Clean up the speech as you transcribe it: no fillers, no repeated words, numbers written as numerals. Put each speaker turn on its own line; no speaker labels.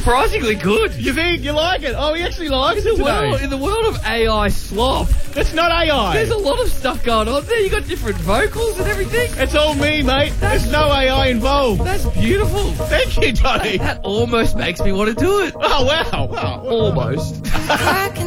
surprisingly good.
You think you like it? Oh, he actually likes it today.
In the world of AI slop,
It's not AI.
there's a lot of stuff going on there. You got different vocals and everything.
It's all me, mate. There's no AI involved.
That's beautiful.
Thank you, Johnny.
That almost makes me want to do it.
Oh, wow.
Almost.
I can